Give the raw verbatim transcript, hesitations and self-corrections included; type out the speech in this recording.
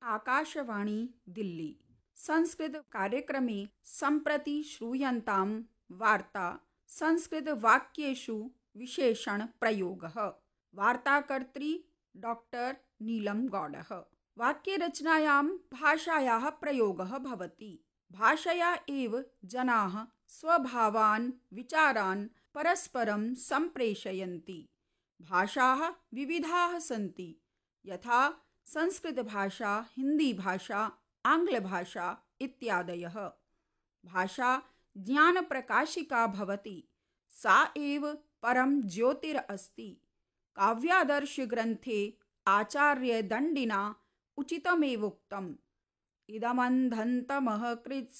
आकाशवाणी दिल्ली संस्कृत कार्यक्रमे सम्प्रति श्रूयन्तां वार्ता संस्कृतवाक्येषु विशेषण प्रयोगः। वार्ताकर्त्री डॉक्टर नीलम गौडः। वाक्यरचनायां भाषायाः प्रयोगः भवति। भाषया एव जनाः स्वभावान् विचारान् परस्परं सम्प्रेषयन्ति। भाषाः विविधाः सन्ति, यथा संस्कृतभाषा, हिन्दीभाषा, आङ्ग्लभाषा इत्यादयः। भाषा ज्ञानप्रकाशिका भवति, सा एव परं ज्योतिरस्ति। काव्यादर्शग्रन्थे आचार्यदण्डिना उचितमेवोक्तम्। इदमन्धन्तमः कृत्